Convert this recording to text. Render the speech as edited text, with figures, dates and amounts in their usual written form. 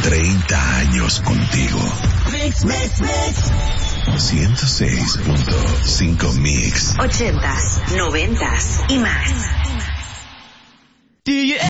30 años contigo. Mix, mix, mix. 106.5 Mix. 80s, 90s y más.